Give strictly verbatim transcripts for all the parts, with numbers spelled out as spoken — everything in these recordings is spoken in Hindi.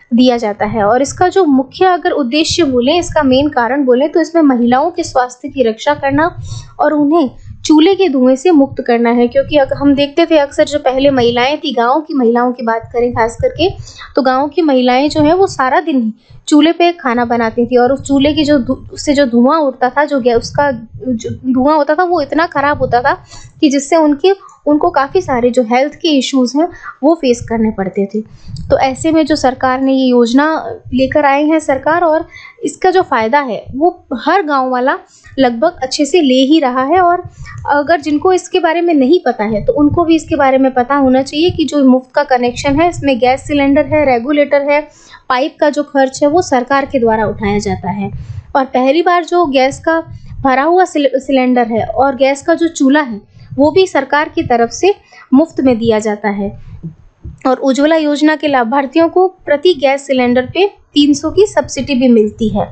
दिया जाता है। और इसका जो मुख्य अगर उद्देश्य बोले, इसका मेन कारण बोले तो इसमें महिलाओं के स्वास्थ्य की रक्षा करना और उन्हें चूल्हे के धुएं से मुक्त करना है। क्योंकि अगर हम देखते थे अक्सर जो पहले महिलाएं थी, गांव की महिलाओं की बात करें खास करके, तो गांव की महिलाएं जो है वो सारा दिन ही चूल्हे पे खाना बनाती थी और उस चूल्हे की जो उससे जो धुआं उठता था, जो गैस उसका जो धुआं होता था वो इतना खराब होता था कि जिससे उनके उनको काफ़ी सारे जो हेल्थ के इश्यूज हैं वो फेस करने पड़ते थे। तो ऐसे में जो सरकार ने ये योजना लेकर आए हैं सरकार, और इसका जो फ़ायदा है वो हर गांव वाला लगभग अच्छे से ले ही रहा है। और अगर जिनको इसके बारे में नहीं पता है तो उनको भी इसके बारे में पता होना चाहिए कि जो मुफ्त का कनेक्शन है इसमें गैस सिलेंडर है, रेगुलेटर है, पाइप का जो खर्च है वो सरकार के द्वारा उठाया जाता है। और पहली बार जो गैस का भरा हुआ सिलेंडर है और गैस का जो चूल्हा है वो भी सरकार की तरफ से मुफ्त में दिया जाता है। और उज्ज्वला योजना के लाभार्थियों को प्रति गैस सिलेंडर पे तीन सौ की सब्सिडी भी मिलती है।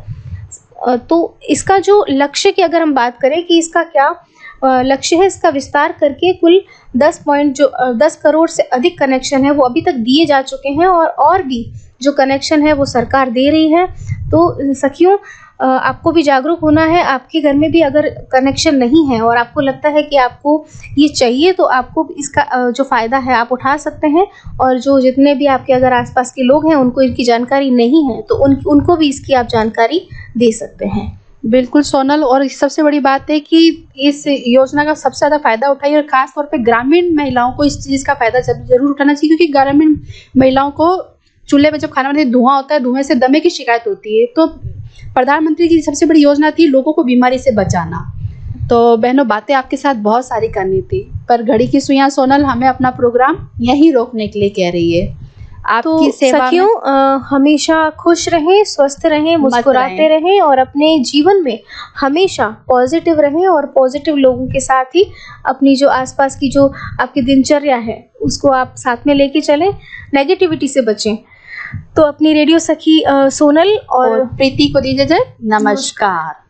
तो इसका जो लक्ष्य की अगर हम बात करें कि इसका क्या लक्ष्य है, इसका विस्तार करके कुल दस पॉइंट जो दस करोड़ से अधिक कनेक्शन है वो अभी तक दिए जा चुके हैं और और भी जो कनेक्शन है वो सरकार दे रही है। तो सखियों, आपको भी जागरूक होना है। आपके घर में भी अगर कनेक्शन नहीं है और आपको लगता है कि आपको ये चाहिए तो आपको इसका जो फ़ायदा है आप उठा सकते हैं। और जो जितने भी आपके अगर आसपास के लोग हैं उनको इनकी जानकारी नहीं है तो उन उनको भी इसकी आप जानकारी दे सकते हैं। बिल्कुल सोनल, और सबसे बड़ी बात है कि इस योजना का सबसे ज़्यादा फायदा उठाइए और खास तौर पे ग्रामीण महिलाओं को इस चीज़ का फायदा जरूर उठाना चाहिए। क्योंकि ग्रामीण महिलाओं को चूल्हे पे जब खाना बनाते धुआं होता है, धुएं से दमे की शिकायत होती है। तो प्रधानमंत्री की सबसे बड़ी योजना थी लोगों को बीमारी से बचाना। तो बहनों, बातें आपके साथ बहुत सारी करनी थी पर घड़ी की सुइयां सोनल हमें अपना प्रोग्राम यहीं रोकने के लिए कह रही है। आपकी तो सेवा सखियों, में हमेशा खुश रहें, स्वस्थ रहें, मुस्कुराते रहें।, रहें और अपने जीवन में हमेशा पॉजिटिव रहें और पॉजिटिव लोगों के साथ ही अपनी जो आसपास की जो आपकी दिनचर्या है उसको आप साथ में लेके चलें, नेगेटिविटी से बचें। तो अपनी रेडियो सखी सोनल और, और प्रीति को दीजिए नमस्कार।